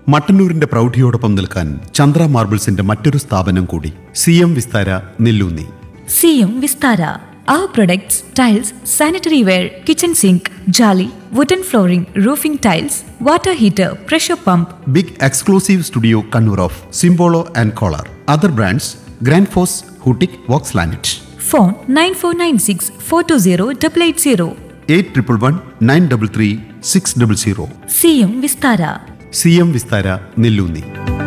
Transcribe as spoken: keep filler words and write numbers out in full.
മട്ടന്നൂരിന്റെ പ്രൗഢിയോടൊപ്പം നിൽക്കാൻ ചന്ദ്ര മാർബിൾസിന്റെ മറ്റൊരു സ്ഥാപനം കൂടി, C M Vistara Nelloonni. C M Vistara. Our products, tiles, sanitary ware, kitchen sink, jolly, wooden flooring, roofing tiles, water heater, pressure pump. Big exclusive studio Kannur of സിംബോളോ and collar. Other brands grand FOSS, ഹൂട്ടിക്, Woakes ലാനറ്റ്. Phone nine four nine six four two zero eight eight zero. Eight triple one nine double three six double zero. C M Vistara. C M Vistara Nelloonni.